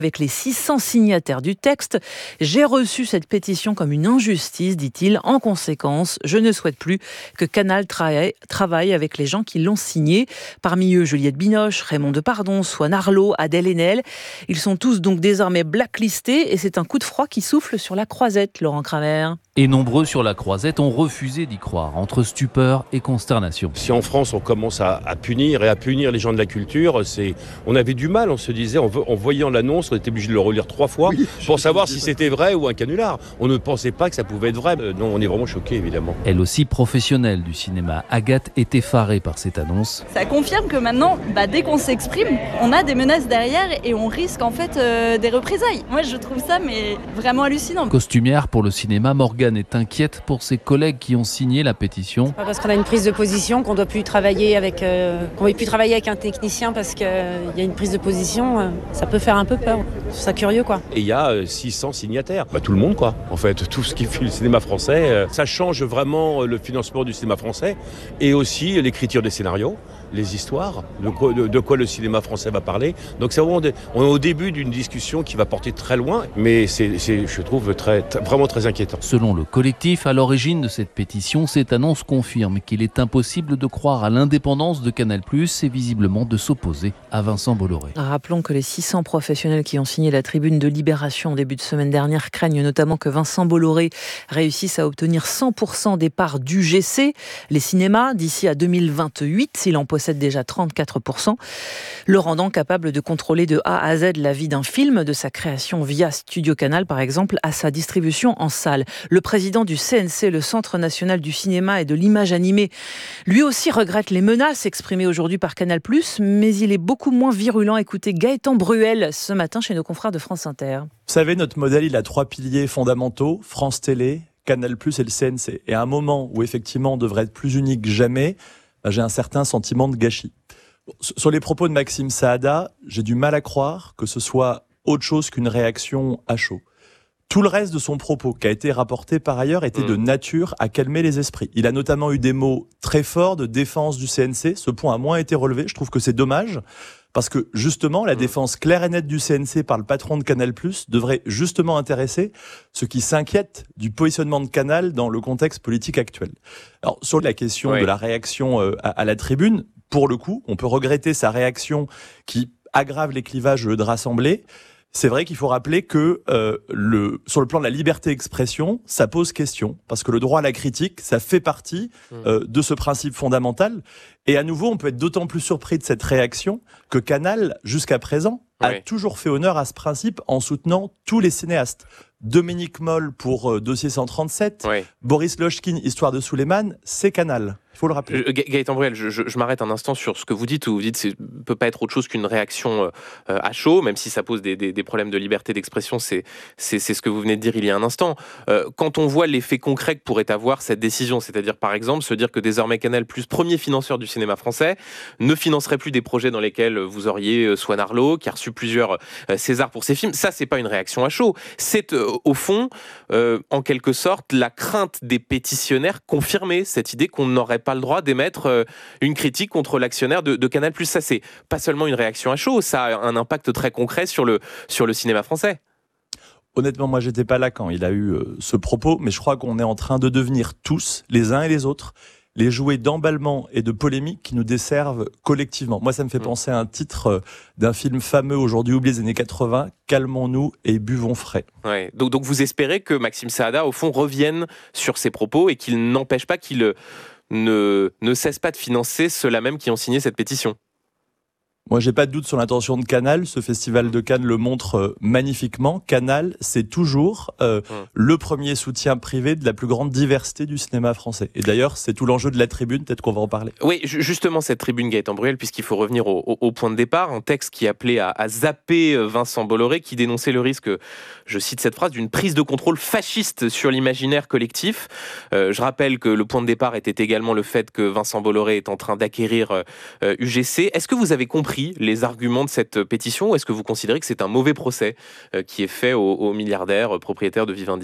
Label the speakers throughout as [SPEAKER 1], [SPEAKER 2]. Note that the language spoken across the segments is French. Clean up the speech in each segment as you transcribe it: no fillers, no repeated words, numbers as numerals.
[SPEAKER 1] Avec les 600 signataires du texte, j'ai reçu cette pétition comme une injustice, dit-il. En conséquence, je ne souhaite plus que Canal travaille avec les gens qui l'ont signé. Parmi eux, Juliette Binoche, Raymond Depardon, Swan Arlo, Adèle Haenel. Ils sont tous donc désormais blacklistés et c'est un coup de froid qui souffle sur la croisette, Laurent Kramer.
[SPEAKER 2] Et nombreux sur la croisette ont refusé d'y croire, entre stupeur et consternation.
[SPEAKER 3] Si en France on commence à punir les gens de la culture, on avait du mal, on se disait, en voyant l'annonce, on était obligé de le relire 3 fois pour savoir si c'était vrai ou un canular. On ne pensait pas que ça pouvait être vrai. Non, on est vraiment choqués, évidemment.
[SPEAKER 2] Elle aussi professionnelle du cinéma, Agathe est effarée par cette annonce.
[SPEAKER 4] Ça confirme que maintenant, dès qu'on s'exprime, on a des menaces derrière et on risque en fait des représailles. Moi je trouve ça vraiment hallucinant.
[SPEAKER 2] Costumière pour le cinéma, Morgane est inquiète pour ses collègues qui ont signé la pétition.
[SPEAKER 5] C'est pas parce qu'on a une prise de position qu'on ne doit plus travailler avec un technicien parce qu'il y a une prise de position. Ça peut faire un peu peur. Je trouve ça curieux, quoi.
[SPEAKER 3] Et il y a 600 signataires. Tout le monde, quoi. En fait, tout ce qui fait le cinéma français, ça change vraiment le financement du cinéma français et aussi l'écriture des scénarios, les histoires, de quoi le cinéma français va parler. Donc c'est vraiment on est au début d'une discussion qui va porter très loin, mais c'est je trouve vraiment très inquiétant.
[SPEAKER 2] Selon le collectif à l'origine de cette pétition, cette annonce confirme qu'il est impossible de croire à l'indépendance de Canal+, et visiblement de s'opposer à Vincent Bolloré.
[SPEAKER 1] Rappelons que les 600 professionnels qui ont signé la tribune de Libération en début de semaine dernière craignent notamment que Vincent Bolloré réussisse à obtenir 100% des parts d'UGC, les cinémas, d'ici à 2028, s'il en possède déjà 34%, le rendant capable de contrôler de A à Z la vie d'un film, de sa création via Studio Canal par exemple, à sa distribution en salle. Le président du CNC, le Centre national du cinéma et de l'image animée, lui aussi regrette les menaces exprimées aujourd'hui par Canal+, mais il est beaucoup moins virulent. Écoutez Gaëtan Bruel ce matin chez nos confrères de France Inter.
[SPEAKER 6] Vous savez, notre modèle, il a 3 piliers fondamentaux, France Télé, Canal+, et le CNC. Et à un moment où effectivement on devrait être plus unique que jamais, j'ai un certain sentiment de gâchis. Sur les propos de Maxime Saada, j'ai du mal à croire que ce soit autre chose qu'une réaction à chaud. Tout le reste de son propos, qui a été rapporté par ailleurs, était de nature à calmer les esprits. Il a notamment eu des mots très forts de défense du CNC. Ce point a moins été relevé. Je trouve que c'est dommage. Parce que, justement, la défense claire et nette du CNC par le patron de Canal+, devrait justement intéresser ceux qui s'inquiètent du positionnement de Canal dans le contexte politique actuel. Alors, sur la question de la réaction à la tribune, pour le coup, on peut regretter sa réaction qui aggrave les clivages de rassembler. C'est vrai qu'il faut rappeler que sur le plan de la liberté d'expression, ça pose question, parce que le droit à la critique, ça fait partie de ce principe fondamental. Et à nouveau, on peut être d'autant plus surpris de cette réaction que Canal, jusqu'à présent, a toujours fait honneur à ce principe en soutenant tous les cinéastes. Dominique Moll pour Dossier 137, Boris Lochkin, Histoire de Souleymane, c'est Canal. Il faut le rappeler.
[SPEAKER 7] Gaëtan Bruel, je m'arrête un instant sur ce que vous dites, où vous dites que ça ne peut pas être autre chose qu'une réaction à chaud, même si ça pose des problèmes de liberté d'expression, c'est ce que vous venez de dire il y a un instant. Quand on voit l'effet concret que pourrait avoir cette décision, c'est-à-dire par exemple se dire que désormais Canal+, premier financeur du cinéma français, ne financerait plus des projets dans lesquels vous auriez Swan Arlo, qui a reçu plusieurs Césars pour ses films, ça c'est pas une réaction à chaud, c'est au fond, en quelque sorte, la crainte des pétitionnaires confirmée, cette idée qu'on n'aurait pas le droit d'émettre une critique contre l'actionnaire de Canal+. Ça, c'est pas seulement une réaction à chaud, ça a un impact très concret sur le cinéma français.
[SPEAKER 6] Honnêtement, moi, j'étais pas là quand il a eu ce propos, mais je crois qu'on est en train de devenir tous, les uns et les autres, les jouets d'emballement et de polémique qui nous desservent collectivement. Moi, ça me fait penser à un titre d'un film fameux aujourd'hui oublié des années 80, Calmons-nous et buvons frais.
[SPEAKER 7] Ouais. Donc vous espérez que Maxime Saada, au fond, revienne sur ses propos et qu'il n'empêche pas qu'il ne cesse pas de financer ceux-là même qui ont signé cette pétition.
[SPEAKER 6] Moi, j'ai pas de doute sur l'intention de Canal. Ce festival de Cannes le montre magnifiquement. Canal, c'est toujours le premier soutien privé de la plus grande diversité du cinéma français. Et d'ailleurs, c'est tout l'enjeu de la tribune. Peut-être qu'on va en parler.
[SPEAKER 7] Oui, justement, cette tribune, Gaëtan Bruel, puisqu'il faut revenir au point de départ, un texte qui appelait à zapper Vincent Bolloré, qui dénonçait le risque, je cite cette phrase, d'une prise de contrôle fasciste sur l'imaginaire collectif. Je rappelle que le point de départ était également le fait que Vincent Bolloré est en train d'acquérir UGC. Est-ce que vous avez compris les arguments de cette pétition, ou est-ce que vous considérez que c'est un mauvais procès qui est fait aux milliardaires propriétaires de Vivendi ?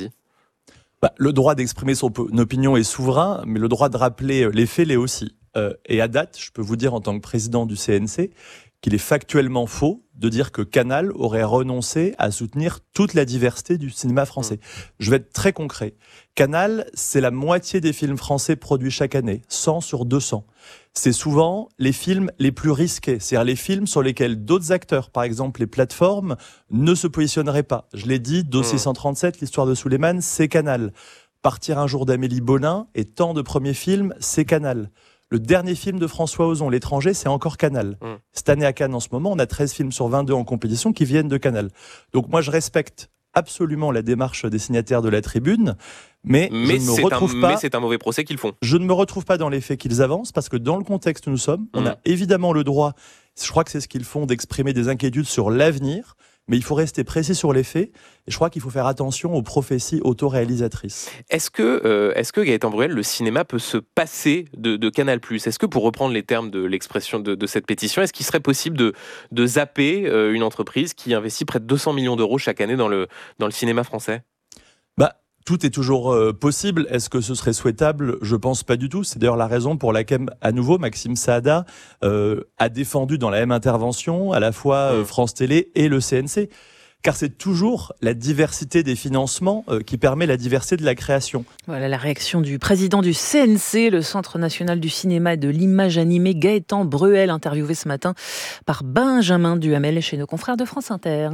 [SPEAKER 6] Le droit d'exprimer son opinion est souverain, mais le droit de rappeler les faits l'est aussi. Et à date, je peux vous dire en tant que président du CNC qu'il est factuellement faux de dire que Canal aurait renoncé à soutenir toute la diversité du cinéma français. Je vais être très concret. Canal, c'est la moitié des films français produits chaque année, 100 sur 200. C'est souvent les films les plus risqués, c'est-à-dire les films sur lesquels d'autres acteurs, par exemple les plateformes, ne se positionneraient pas. Je l'ai dit, Dossier 137, l'histoire de Souleymane, c'est Canal. Partir un jour d'Amélie Bollin et tant de premiers films, c'est Canal. Le dernier film de François Ozon, L'étranger, c'est encore Canal. Cette année à Cannes, en ce moment, on a 13 films sur 22 en compétition qui viennent de Canal. Donc moi, je respecte absolument la démarche des signataires de la tribune, mais je ne me retrouve pas...
[SPEAKER 7] Mais c'est un mauvais procès qu'ils font.
[SPEAKER 6] Je ne me retrouve pas dans les faits qu'ils avancent, parce que dans le contexte où nous sommes, on a évidemment le droit, je crois que c'est ce qu'ils font, d'exprimer des inquiétudes sur l'avenir, mais il faut rester précis sur les faits, et je crois qu'il faut faire attention aux prophéties autoréalisatrices.
[SPEAKER 7] Est-ce que Gaëtan Bruel, le cinéma peut se passer de Canal+? Est-ce que, pour reprendre les termes de l'expression de cette pétition, est-ce qu'il serait possible de zapper une entreprise qui investit près de 200 millions d'euros chaque année dans le cinéma français?
[SPEAKER 6] Tout est toujours possible. Est-ce que ce serait souhaitable? Je pense pas du tout. C'est d'ailleurs la raison pour laquelle, à nouveau, Maxime Saada a défendu dans la même intervention à la fois France Télé et le CNC. Car c'est toujours la diversité des financements qui permet la diversité de la création.
[SPEAKER 1] Voilà la réaction du président du CNC, le Centre national du cinéma et de l'image animée, Gaëtan Bruel, interviewé ce matin par Benjamin Duhamel chez nos confrères de France Inter.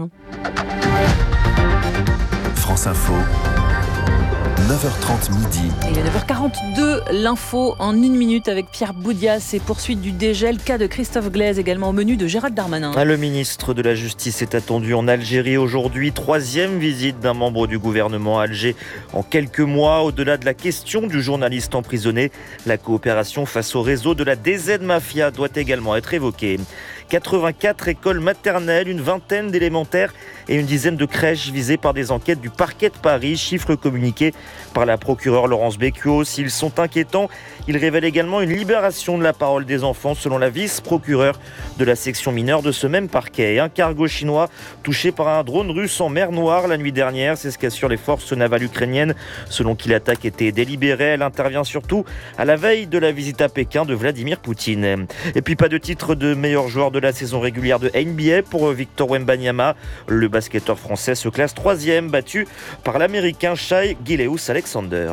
[SPEAKER 8] France Info. 9h30 midi.
[SPEAKER 1] Il est 9h42, l'info en 1 minute avec Pierre Boudias et poursuite du dégel, cas de Christophe Glaise également au menu de Gérald Darmanin.
[SPEAKER 9] Le ministre de la Justice est attendu en Algérie aujourd'hui, 3e visite d'un membre du gouvernement à Alger en quelques mois. Au-delà de la question du journaliste emprisonné, la coopération face au réseau de la DZ Mafia doit également être évoquée. 84 écoles maternelles, une vingtaine d'élémentaires et une dizaine de crèches visées par des enquêtes du parquet de Paris, chiffres communiqués par la procureure Laurence Becchio. S'ils sont inquiétants, ils révèlent également une libération de la parole des enfants selon la vice-procureure de la section mineure de ce même parquet. Un cargo chinois touché par un drone russe en mer Noire la nuit dernière, c'est ce qu'assurent les forces navales ukrainiennes. Selon qui l'attaque était délibérée, elle intervient surtout à la veille de la visite à Pékin de Vladimir Poutine. Et puis pas de titre de meilleur joueur de la saison régulière de NBA pour Victor Wembanyama. Le basketteur français se classe 3e, battu par l'américain Shai Gilgeous-Alexander.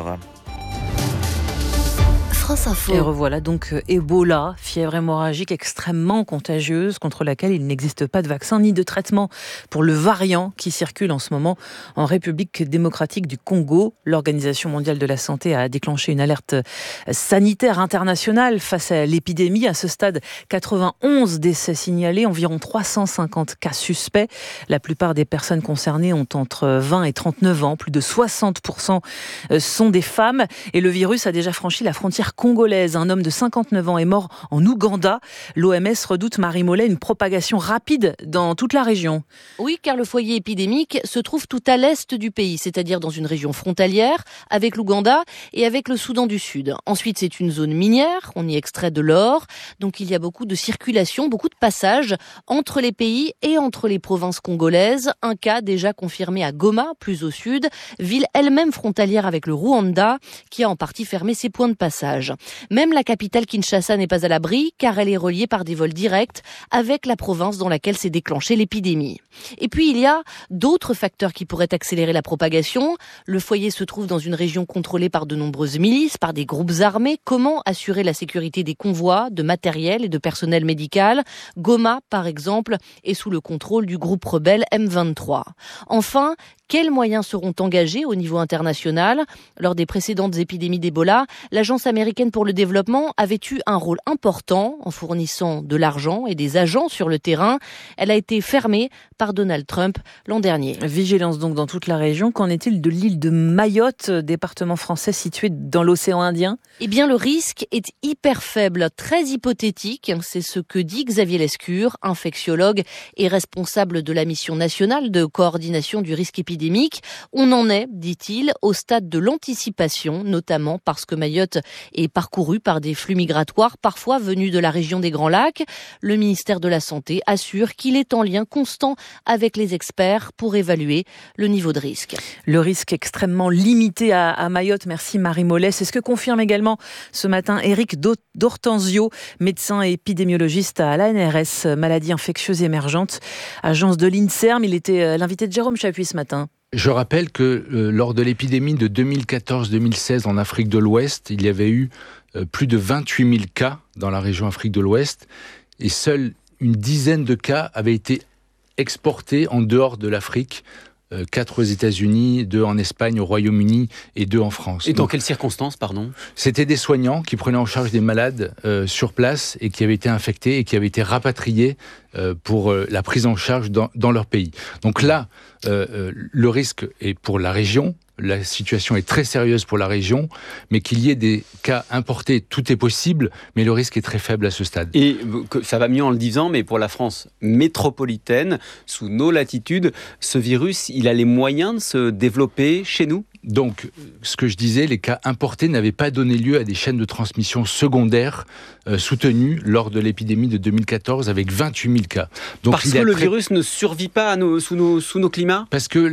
[SPEAKER 1] Et revoilà donc Ebola, fièvre hémorragique extrêmement contagieuse contre laquelle il n'existe pas de vaccin ni de traitement pour le variant qui circule en ce moment en République démocratique du Congo. L'Organisation mondiale de la santé a déclenché une alerte sanitaire internationale face à l'épidémie. À ce stade, 91 décès signalés, environ 350 cas suspects. La plupart des personnes concernées ont entre 20 et 39 ans. Plus de 60% sont des femmes. Et le virus a déjà franchi la frontière congolaise. Un homme de 59 ans est mort en Ouganda. L'OMS redoute, Marie Mollet, une propagation rapide dans toute la région.
[SPEAKER 10] Oui, car le foyer épidémique se trouve tout à l'est du pays, c'est-à-dire dans une région frontalière avec l'Ouganda et avec le Soudan du Sud. Ensuite, c'est une zone minière, on y extrait de l'or, donc il y a beaucoup de circulation, beaucoup de passages entre les pays et entre les provinces congolaises. Un cas déjà confirmé à Goma, plus au sud, ville elle-même frontalière avec le Rwanda, qui a en partie fermé ses points de passage. Même la capitale Kinshasa n'est pas à l'abri, car elle est reliée par des vols directs avec la province dans laquelle s'est déclenchée l'épidémie. Et puis il y a d'autres facteurs qui pourraient accélérer la propagation. Le foyer se trouve dans une région contrôlée par de nombreuses milices, par des groupes armés. Comment assurer la sécurité des convois, de matériel et de personnel médical? Goma, par exemple, est sous le contrôle du groupe rebelle M23. Enfin, quels moyens seront engagés au niveau international? Lors des précédentes épidémies d'Ebola, l'Agence américaine pour le développement avait eu un rôle important en fournissant de l'argent et des agents sur le terrain. Elle a été fermée par Donald Trump l'an dernier.
[SPEAKER 1] Vigilance donc dans toute la région. Qu'en est-il de l'île de Mayotte, département français situé dans l'océan Indien?
[SPEAKER 10] Eh bien, le risque est hyper faible, très hypothétique. C'est ce que dit Xavier Lescure, infectiologue et responsable de la mission nationale de coordination du risque épidémique épidémique. On en est, dit-il, au stade de l'anticipation, notamment parce que Mayotte est parcourue par des flux migratoires, parfois venus de la région des Grands Lacs. Le ministère de la Santé assure qu'il est en lien constant avec les experts pour évaluer le niveau de risque.
[SPEAKER 1] Le risque extrêmement limité à Mayotte. Merci Marie Mollet. C'est ce que confirme également ce matin Éric D'Ortenzio, médecin et épidémiologiste à l'ANRS, maladie infectieuse émergente, agence de l'INSERM. Il était l'invité de Jérôme Chapuis ce matin.
[SPEAKER 8] Je rappelle que lors de l'épidémie de 2014-2016 en Afrique de l'Ouest, il y avait eu plus de 28 000 cas dans la région Afrique de l'Ouest et seule une dizaine de cas avaient été exportés en dehors de l'Afrique. 4 aux États-Unis, 2 en Espagne, au Royaume-Uni et 2 en France.
[SPEAKER 11] Et dans quelles circonstances, pardon ?
[SPEAKER 8] C'était des soignants qui prenaient en charge des malades sur place et qui avaient été infectés et qui avaient été rapatriés pour la prise en charge dans leur pays. Donc là, le risque est pour la région. La situation est très sérieuse pour la région, mais qu'il y ait des cas importés, tout est possible, mais le risque est très faible à ce stade.
[SPEAKER 11] Et ça va mieux en le disant, mais pour la France métropolitaine, sous nos latitudes, ce virus, il a les moyens de se développer chez nous ?
[SPEAKER 8] Donc, ce que je disais, les cas importés n'avaient pas donné lieu à des chaînes de transmission secondaires soutenues lors de l'épidémie de 2014 avec 28 000 cas. Donc,
[SPEAKER 11] parce que le virus ne survit pas sous nos climats ?
[SPEAKER 8] Parce que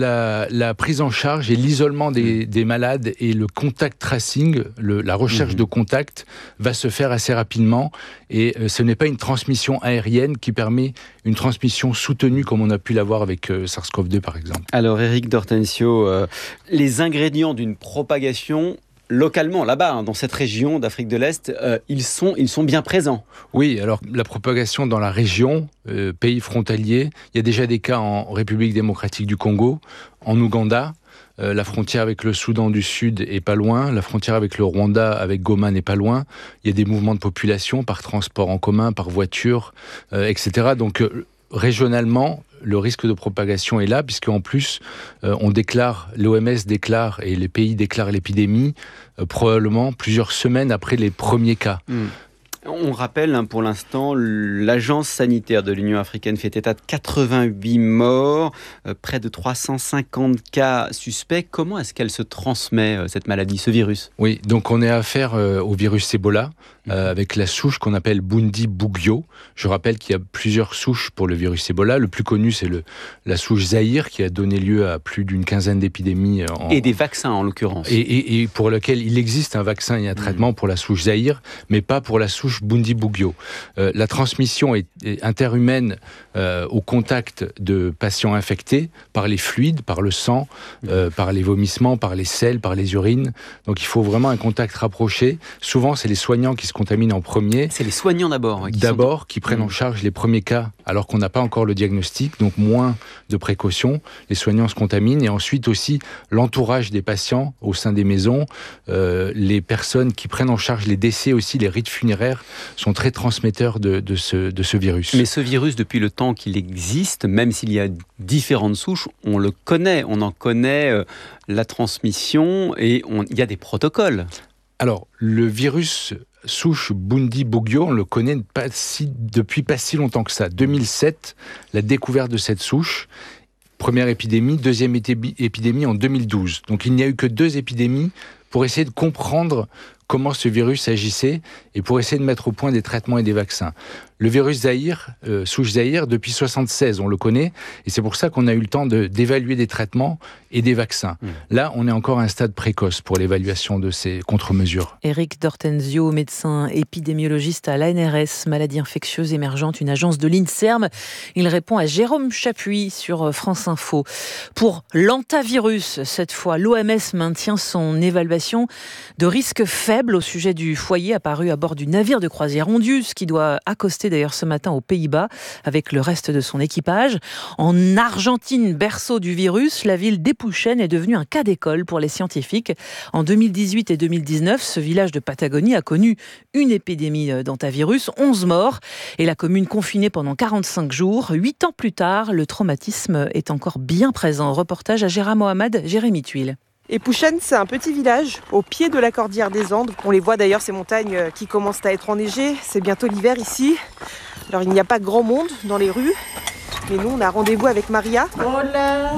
[SPEAKER 8] la prise en charge et l'isolement des malades et le contact tracing, la recherche de contact va se faire assez rapidement et ce n'est pas une transmission aérienne qui permet une transmission soutenue comme on a pu l'avoir avec SARS-CoV-2 par exemple.
[SPEAKER 11] Alors Éric D'Ortenzio, les ingrédients d'une propagation localement, là-bas, dans cette région d'Afrique de l'Est, ils sont bien présents.
[SPEAKER 8] Oui, alors la propagation dans la région, pays frontalier, il y a déjà des cas en République démocratique du Congo, en Ouganda. La frontière avec le Soudan du Sud est pas loin, la frontière avec le Rwanda, avec Goma n'est pas loin. Il y a des mouvements de population par transport en commun, par voiture, etc. Donc régionalement, le risque de propagation est là, puisqu'en plus, l'OMS déclare et les pays déclarent l'épidémie probablement plusieurs semaines après les premiers cas.
[SPEAKER 11] On rappelle pour l'instant, l'agence sanitaire de l'Union africaine fait état de 88 morts, près de 350 cas suspects. Comment est-ce qu'elle se transmet, cette maladie, ce virus ?
[SPEAKER 8] Oui, donc on est à affaire au virus Ebola, avec la souche qu'on appelle Bundibugyo. Je rappelle qu'il y a plusieurs souches pour le virus Ebola. Le plus connu, c'est la souche Zaïre, qui a donné lieu à plus d'une quinzaine d'épidémies.
[SPEAKER 11] Et des vaccins, en l'occurrence.
[SPEAKER 8] Et pour lequel il existe un vaccin et un traitement pour la souche Zaïre, mais pas pour la souche Bundibugyo. La transmission est interhumaine au contact de patients infectés par les fluides, par le sang, par les vomissements, par les selles, par les urines. Donc il faut vraiment un contact rapproché. Souvent, c'est les soignants qui se contaminent en premier.
[SPEAKER 11] C'est les soignants d'abord.
[SPEAKER 8] Qui prennent en charge les premiers cas, alors qu'on n'a pas encore le diagnostic, donc moins de précautions. Les soignants se contaminent et ensuite aussi l'entourage des patients au sein des maisons, les personnes qui prennent en charge les décès aussi, les rites funéraires sont très transmetteurs de ce virus.
[SPEAKER 11] Mais ce virus, depuis le temps qu'il existe, même s'il y a différentes souches, on le connaît, on en connaît la transmission et il y a des protocoles.
[SPEAKER 8] Alors, le virus souche Bundibugyo, on le connaît depuis pas si longtemps que ça. 2007, la découverte de cette souche. Première épidémie, deuxième épidémie en 2012. Donc il n'y a eu que 2 épidémies pour essayer de comprendre comment ce virus agissait et pour essayer de mettre au point des traitements et des vaccins. Le virus Zaïre, souche Zaïre, depuis 1976, on le connaît, et c'est pour ça qu'on a eu le temps d'évaluer des traitements et des vaccins. Là, on est encore à un stade précoce pour l'évaluation de ces contre-mesures.
[SPEAKER 1] Éric D'Ortenzio, médecin épidémiologiste à l'ANRS, maladie infectieuse émergente, une agence de l'INSERM. Il répond à Jérôme Chapuis sur France Info. Pour l'antavirus, cette fois, l'OMS maintient son évaluation de risque faible au sujet du foyer apparu à bord du navire de croisière Ondius, qui doit accoster d'ailleurs ce matin aux Pays-Bas avec le reste de son équipage. En Argentine, berceau du virus, la ville d'Epouchen est devenue un cas d'école pour les scientifiques. En 2018 et 2019, ce village de Patagonie a connu une épidémie d'antavirus, 11 morts et la commune confinée pendant 45 jours. 8 ans plus tard, le traumatisme est encore bien présent. Reportage à Gérard Mohamed, Jérémy Tuile.
[SPEAKER 12] Epouchen, c'est un petit village au pied de la cordillère des Andes. On les voit d'ailleurs, ces montagnes qui commencent à être enneigées. C'est bientôt l'hiver ici. Alors il n'y a pas grand monde dans les rues. Mais nous, on a rendez-vous avec Maria.
[SPEAKER 13] Hola,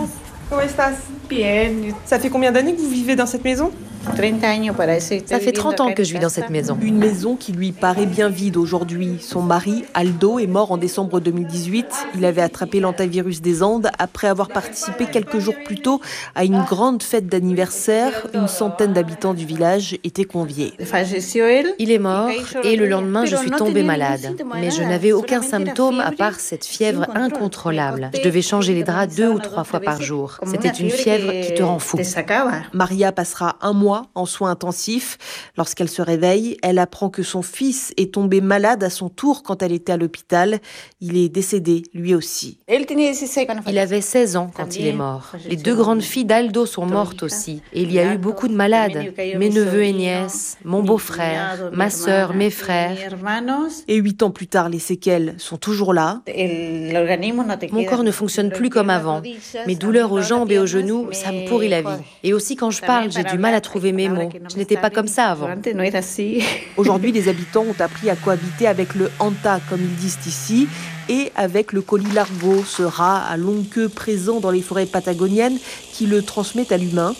[SPEAKER 12] Comment estás? Bien. Ça fait combien d'années que vous vivez dans cette maison?
[SPEAKER 13] Ça fait 30 ans que je vis dans cette maison.
[SPEAKER 12] Une maison qui lui paraît bien vide aujourd'hui. Son mari, Aldo, est mort en décembre 2018. Il avait attrapé l'hantavirus des Andes après avoir participé quelques jours plus tôt à une grande fête d'anniversaire. Une centaine d'habitants du village étaient conviés.
[SPEAKER 13] Il est mort et le lendemain, je suis tombée malade. Mais je n'avais aucun symptôme à part cette fièvre incontrôlable. Je devais changer les draps 2 ou 3 fois par jour. C'était une fièvre qui te rend fou.
[SPEAKER 12] Maria passera un mois en soins intensifs. Lorsqu'elle se réveille, elle apprend que son fils est tombé malade à son tour quand elle était à l'hôpital. Il est décédé, lui aussi.
[SPEAKER 13] Il avait 16 ans quand il est mort. Les 2 grandes filles d'Aldo sont mortes aussi. Et il y a eu beaucoup de malades. Mes neveux et nièces, mon beau-frère, ma sœur, mes frères.
[SPEAKER 12] Et 8 ans plus tard, les séquelles sont toujours là.
[SPEAKER 13] Mon corps ne fonctionne plus comme avant. Mes douleurs aux jambes et aux genoux, ça me pourrit la vie. Et aussi quand je parle, j'ai du mal à trouver mes mots. Je n'étais pas comme ça avant.
[SPEAKER 12] Aujourd'hui, les habitants ont appris à cohabiter avec le hanta, comme ils disent ici, et avec le colis largo, ce rat à longue queue présent dans les forêts patagoniennes qui le transmet à l'humain.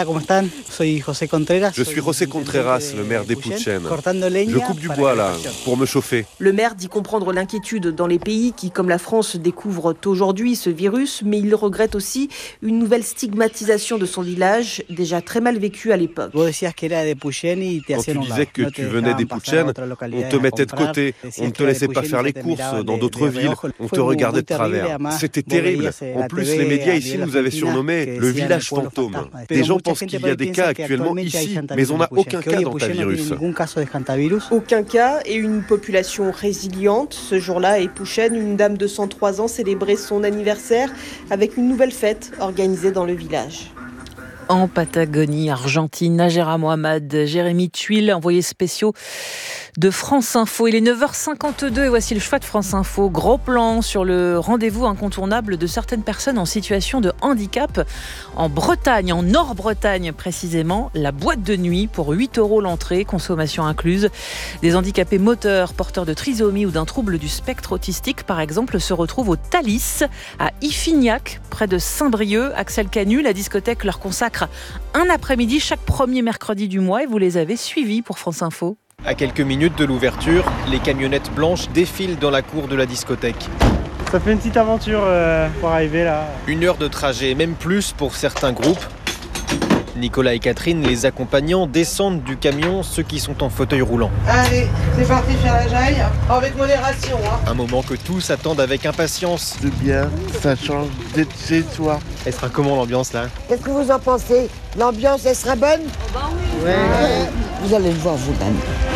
[SPEAKER 14] Je suis José Contreras, le maire d'Eputchen. Je coupe du bois là, pour me chauffer.
[SPEAKER 12] Le maire dit comprendre l'inquiétude dans les pays qui, comme la France, découvrent aujourd'hui ce virus, mais il regrette aussi une nouvelle stigmatisation de son village, déjà très mal vécu à l'époque.
[SPEAKER 14] Quand tu disais que tu venais d'Eputchen, on te mettait de côté, on ne te laissait pas faire les courses dans d'autres villes, on te regardait de travers. C'était terrible. En plus, les médias ici nous avaient surnommé le village fantôme. Des gens pensent qu'il y a des cas actuellement ici, mais on n'a aucun cas d'hantavirus.
[SPEAKER 12] Aucun cas et une population résiliente. Ce jour-là, à Eputchen, une dame de 103 ans célébrait son anniversaire avec une nouvelle fête organisée dans le village.
[SPEAKER 1] En Patagonie, Argentine, Najera Mohamed, Jérémy Tuile, envoyés spéciaux de France Info. Il est 9h52 et voici le choix de France Info. Gros plan sur le rendez-vous incontournable de certaines personnes en situation de handicap en Bretagne, en Nord-Bretagne précisément. La boîte de nuit pour 8 € l'entrée, consommation incluse. Des handicapés moteurs, porteurs de trisomie ou d'un trouble du spectre autistique par exemple, se retrouvent au Thalys à Iffignac, près de Saint-Brieuc. Axel Canu, la discothèque leur consacre un après-midi chaque premier mercredi du mois et vous les avez suivis pour France Info.
[SPEAKER 15] À quelques minutes de l'ouverture, les camionnettes blanches défilent dans la cour de la discothèque.
[SPEAKER 16] Ça fait une petite aventure pour arriver là.
[SPEAKER 15] 1 heure de trajet, même plus pour certains groupes. Nicolas et Catherine, les accompagnants, descendent du camion, ceux qui sont en fauteuil roulant.
[SPEAKER 17] Allez, c'est parti faire la jaille, avec modération.
[SPEAKER 15] Un moment que tous attendent avec impatience.
[SPEAKER 18] C'est bien, ça change d'être chez toi.
[SPEAKER 15] Elle sera comment l'ambiance là?
[SPEAKER 17] Qu'est-ce que vous en pensez? L'ambiance, elle sera bonne?
[SPEAKER 13] Oh bah oui.
[SPEAKER 17] Ouais. Vous allez le voir vous-même.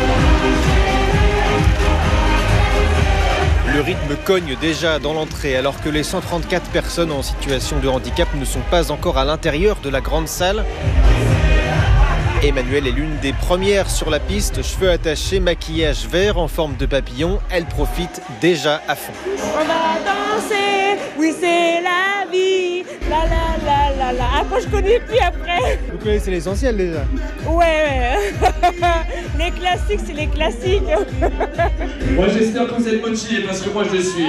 [SPEAKER 15] Le rythme cogne déjà dans l'entrée alors que les 134 personnes en situation de handicap ne sont pas encore à l'intérieur de la grande salle. Emmanuelle est l'une des premières sur la piste, cheveux attachés, maquillage vert en forme de papillon. Elle profite déjà à fond.
[SPEAKER 19] On va danser, oui c'est la vie, la la la la la. Après je connais plus après.
[SPEAKER 16] Vous connaissez l'essentiel déjà?
[SPEAKER 19] Ouais. Les classiques c'est les classiques.
[SPEAKER 20] Moi j'espère que vous êtes motivés parce que moi je le suis.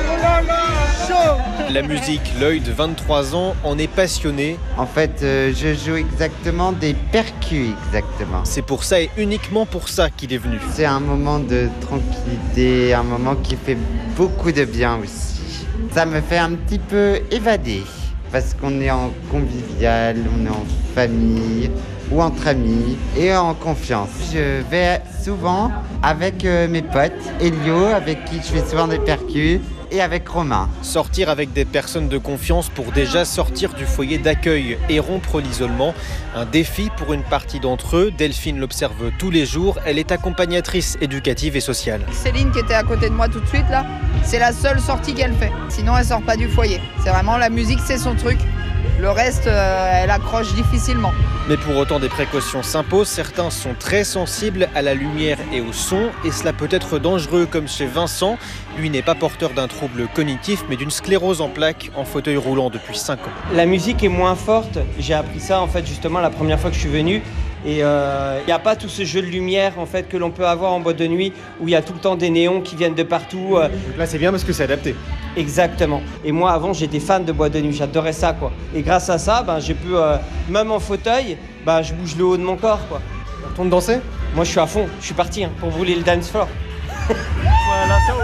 [SPEAKER 15] La musique, l'œil de 23 ans en est passionné.
[SPEAKER 21] En fait, je joue exactement des percus, exactement.
[SPEAKER 15] C'est pour ça et uniquement pour ça qu'il est venu.
[SPEAKER 21] C'est un moment de tranquillité, un moment qui fait beaucoup de bien aussi. Ça me fait un petit peu évader, parce qu'on est en convivial, on est en famille ou entre amis et en confiance. Je vais souvent avec mes potes, Elio, avec qui je fais souvent des percus, et avec Romain.
[SPEAKER 15] Sortir avec des personnes de confiance pour déjà sortir du foyer d'accueil et rompre l'isolement. Un défi pour une partie d'entre eux. Delphine l'observe tous les jours. Elle est accompagnatrice éducative et sociale.
[SPEAKER 22] Céline qui était à côté de moi tout de suite là, c'est la seule sortie qu'elle fait. Sinon elle sort pas du foyer. C'est vraiment la musique, c'est son truc. Le reste, elle accroche difficilement.
[SPEAKER 15] Mais pour autant, des précautions s'imposent. Certains sont très sensibles à la lumière et au son. Et cela peut être dangereux, comme chez Vincent. Lui n'est pas porteur d'un trouble cognitif, mais d'une sclérose en plaques, en fauteuil roulant depuis 5 ans.
[SPEAKER 23] La musique est moins forte. J'ai appris ça, en fait, justement, la première fois que je suis venu. Et il n'y a pas tout ce jeu de lumière en fait, que l'on peut avoir en boîte de nuit où il y a tout le temps des néons qui viennent de partout.
[SPEAKER 16] Donc là c'est bien parce que c'est adapté.
[SPEAKER 23] Exactement. Et moi, avant, j'étais fan de boîte de nuit. J'adorais ça, quoi. Et grâce à ça, j'ai pu, même en fauteuil, je bouge le haut de mon corps, quoi.
[SPEAKER 16] On retourne danser ?
[SPEAKER 23] Moi, je suis à fond. Je suis parti pour brûler le dance floor.
[SPEAKER 16] Voilà, ça.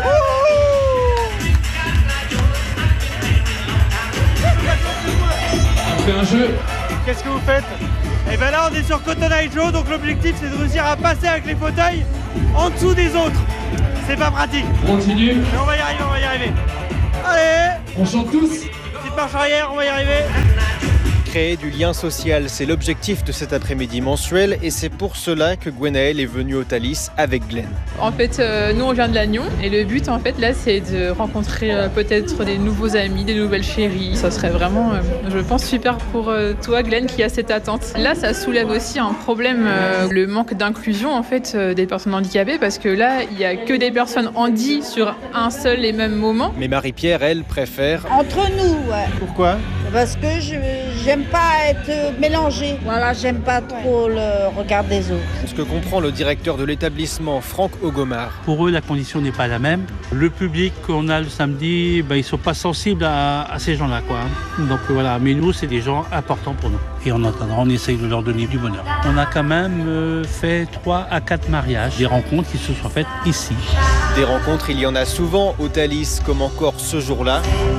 [SPEAKER 20] On fait un jeu.
[SPEAKER 16] Qu'est-ce que vous faites ? Et ben là, on est sur Cotton Eye Joe, donc l'objectif, c'est de réussir à passer avec les fauteuils en dessous des autres. C'est pas pratique.
[SPEAKER 20] On continue.
[SPEAKER 16] Mais on va y arriver. Allez,
[SPEAKER 20] on chante tous.
[SPEAKER 16] Petite marche arrière, on va y arriver.
[SPEAKER 15] Créer du lien social, c'est l'objectif de cet après-midi mensuel et c'est pour cela que Gwenaëlle est venue au Thalys avec Glenn.
[SPEAKER 3] En fait, nous on vient de Lannion et le but en fait là c'est de rencontrer peut-être des nouveaux amis, des nouvelles chéries. Ça serait vraiment, je pense, super pour toi Glenn qui a cette attente. Là ça soulève aussi un problème, le manque d'inclusion en fait des personnes handicapées parce que là il n'y a que des personnes handy sur un seul et même moment.
[SPEAKER 15] Mais Marie-Pierre, elle, préfère...
[SPEAKER 4] Entre nous, ouais.
[SPEAKER 16] Pourquoi ?
[SPEAKER 4] Parce que j'aime pas être mélangée. Voilà, j'aime pas trop le regard des autres.
[SPEAKER 15] Ce que comprend le directeur de l'établissement, Franck Ogomar.
[SPEAKER 5] Pour eux, la condition n'est pas la même. Le public qu'on a le samedi, ils sont pas sensibles à ces gens-là, quoi. Donc voilà, mais nous, c'est des gens importants pour nous. Et en attendant, on essaye de leur donner du bonheur. On a quand même fait 3 à 4 mariages, des rencontres qui se sont faites ici.
[SPEAKER 15] Des rencontres, il y en a souvent au Thalys, comme encore ce jour-là.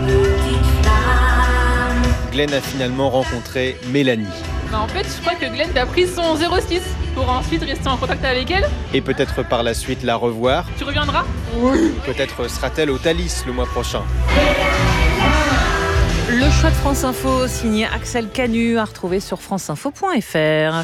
[SPEAKER 15] Glenn a finalement rencontré Mélanie.
[SPEAKER 3] En fait, je crois que Glenn a pris son 06 pour ensuite rester en contact avec elle.
[SPEAKER 15] Et peut-être par la suite la revoir.
[SPEAKER 3] Tu reviendras ?
[SPEAKER 15] Oui. Peut-être sera-t-elle au Thalys le mois prochain.
[SPEAKER 1] Le choix de France Info, signé Axel Canu, à retrouver sur franceinfo.fr.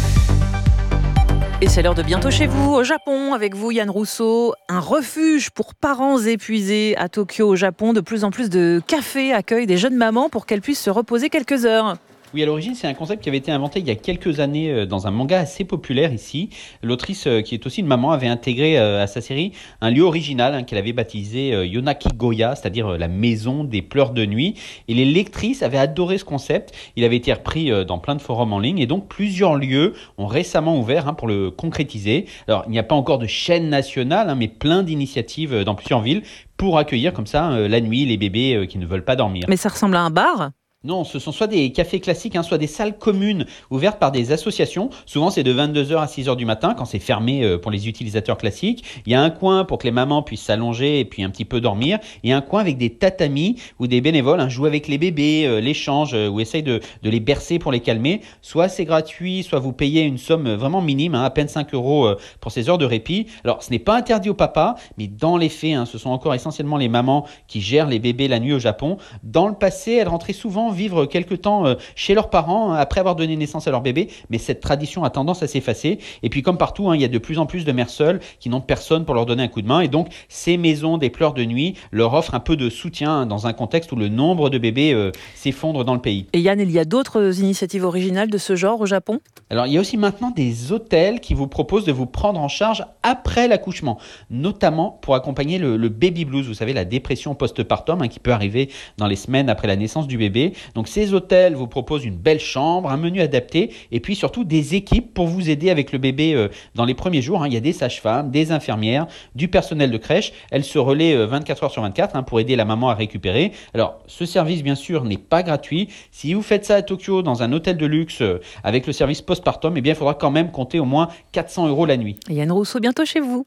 [SPEAKER 1] Et c'est l'heure de Bientôt chez vous, au Japon, avec vous Yann Rousseau. Un refuge pour parents épuisés à Tokyo, au Japon. De plus en plus de cafés accueillent des jeunes mamans pour qu'elles puissent se reposer quelques heures.
[SPEAKER 11] Oui, à l'origine, c'est un concept qui avait été inventé il y a quelques années dans un manga assez populaire ici. L'autrice, qui est aussi une maman, avait intégré à sa série un lieu original qu'elle avait baptisé Yonaki-Goya, c'est-à-dire la maison des pleurs de nuit. Et les lectrices avaient adoré ce concept. Il avait été repris dans plein de forums en ligne et donc plusieurs lieux ont récemment ouvert pour le concrétiser. Alors, il n'y a pas encore de chaîne nationale, mais plein d'initiatives dans plusieurs villes pour accueillir comme ça la nuit les bébés qui ne veulent pas dormir.
[SPEAKER 1] Mais ça ressemble à un bar ?
[SPEAKER 11] Non, ce sont soit des cafés classiques, soit des salles communes ouvertes par des associations. Souvent, c'est de 22h à 6h du matin quand c'est fermé pour les utilisateurs classiques. Il y a un coin pour que les mamans puissent s'allonger et puis un petit peu dormir. Et un coin avec des tatamis où des bénévoles jouent avec les bébés, les changent ou essayent de les bercer pour les calmer. Soit c'est gratuit, soit vous payez une somme vraiment minime, à peine 5 € pour ces heures de répit. Alors, ce n'est pas interdit aux papas, mais dans les faits, ce sont encore essentiellement les mamans qui gèrent les bébés la nuit au Japon. Dans le passé, elles rentraient souvent vivre quelque temps chez leurs parents après avoir donné naissance à leur bébé, mais cette tradition a tendance à s'effacer. Et puis comme partout, il y a de plus en plus de mères seules qui n'ont personne pour leur donner un coup de main, et donc ces maisons des pleurs de nuit leur offrent un peu de soutien dans un contexte où le nombre de bébés s'effondre dans le pays.
[SPEAKER 1] Et Yann, il y a d'autres initiatives originales de ce genre au Japon ?
[SPEAKER 11] Alors il y a aussi maintenant des hôtels qui vous proposent de vous prendre en charge après l'accouchement, notamment pour accompagner le baby blues, vous savez, la dépression post-partum qui peut arriver dans les semaines après la naissance du bébé. Donc ces hôtels vous proposent une belle chambre, un menu adapté et puis surtout des équipes pour vous aider avec le bébé dans les premiers jours. Il y a des sages-femmes, des infirmières, du personnel de crèche. Elles se relaient 24 heures sur 24 pour aider la maman à récupérer. Alors ce service bien sûr n'est pas gratuit. Si vous faites ça à Tokyo dans un hôtel de luxe avec le service postpartum, il faudra quand même compter au moins 400 € la nuit.
[SPEAKER 1] Yann Rousseau, bientôt chez vous.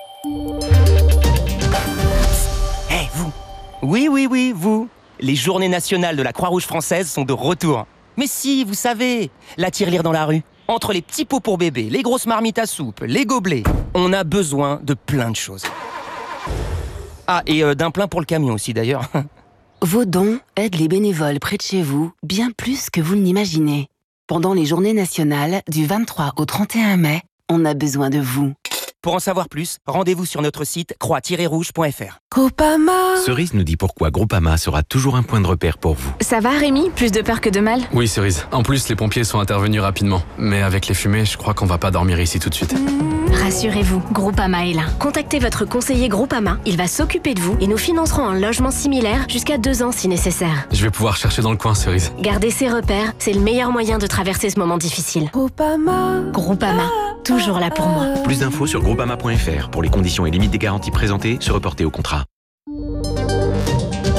[SPEAKER 24] Vous. Oui, vous. Les journées nationales de la Croix-Rouge française sont de retour. Mais si, vous savez, la tirelire dans la rue. Entre les petits pots pour bébé, les grosses marmites à soupe, les gobelets, on a besoin de plein de choses. Ah, et d'un plein pour le camion aussi d'ailleurs.
[SPEAKER 25] Vos dons aident les bénévoles près de chez vous bien plus que vous ne l'imaginez. Pendant les journées nationales, du 23 au 31 mai, on a besoin de vous.
[SPEAKER 24] Pour en savoir plus, rendez-vous sur notre site croix-rouge.fr.
[SPEAKER 25] Groupama.
[SPEAKER 26] Cerise nous dit pourquoi Groupama sera toujours un point de repère pour vous.
[SPEAKER 27] Ça va Rémi? Plus de peur que de mal?
[SPEAKER 28] Oui Cerise, en plus les pompiers sont intervenus rapidement. Mais avec les fumées, je crois qu'on va pas dormir ici tout de suite.
[SPEAKER 27] Rassurez-vous, Groupama est là. Contactez votre conseiller Groupama, il va s'occuper de vous et nous financerons un logement similaire jusqu'à 2 ans si nécessaire.
[SPEAKER 28] Je vais pouvoir chercher dans le coin Cerise.
[SPEAKER 27] Garder ses repères, c'est le meilleur moyen de traverser ce moment difficile. Groupama, toujours là pour moi.
[SPEAKER 26] Plus d'infos sur groupama.fr. Pour les conditions et limites des garanties présentées, se reporter au contrat.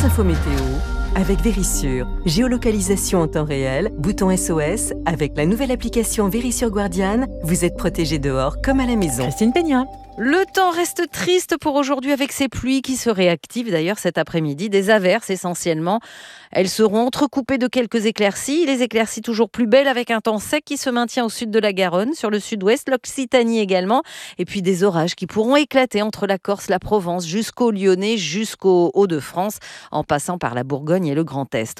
[SPEAKER 2] France Info Météo avec Vérissure. Géolocalisation en temps réel, bouton SOS. Avec la nouvelle application Vérissure Guardian, vous êtes protégé dehors comme à la maison.
[SPEAKER 1] Christine Peña.
[SPEAKER 6] Le temps reste triste pour aujourd'hui avec ces pluies qui se réactivent d'ailleurs cet après-midi. Des averses essentiellement. Elles seront entrecoupées de quelques éclaircies. Les éclaircies toujours plus belles avec un temps sec qui se maintient au sud de la Garonne, sur le sud-ouest, l'Occitanie également. Et puis des orages qui pourront éclater entre la Corse, la Provence, jusqu'au Lyonnais, jusqu'au Hauts-de-France, en passant par la Bourgogne et le Grand Est.